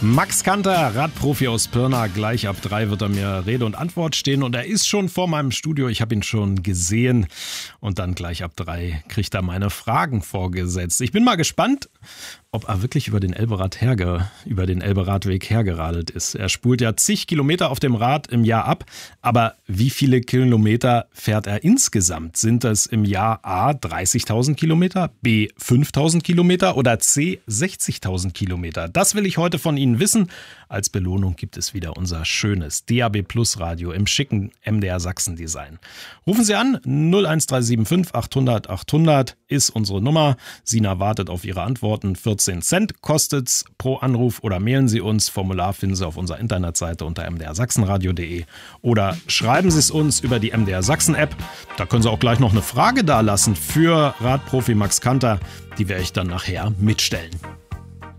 Max Kanter, Radprofi aus Pirna. Gleich ab 3 wird er mir Rede und Antwort stehen und er ist schon vor meinem Studio. Ich habe ihn schon gesehen und dann gleich ab 3 kriegt er meine Fragen vorgesetzt. Ich bin mal gespannt, ob er wirklich über den Elberadweg hergeradelt ist. Er spult ja zig Kilometer auf dem Rad im Jahr ab, aber wie viele Kilometer fährt er insgesamt? Sind das im Jahr A 30.000 Kilometer, B 5.000 Kilometer oder C 60.000 Kilometer? Das will ich heute von Ihnen wissen. Als Belohnung gibt es wieder unser schönes DAB Plus Radio im schicken MDR Sachsen Design. Rufen Sie an, 01375 800 800 ist unsere Nummer. Sina wartet auf Ihre Antworten. 14 Cent kostet's pro Anruf oder mailen Sie uns. Formular finden Sie auf unserer Internetseite unter mdrsachsenradio.de oder schreiben Sie es uns über die MDR Sachsen App. Da können Sie auch gleich noch eine Frage dalassen für Radprofi Max Kanter. Die werde ich dann nachher mitstellen.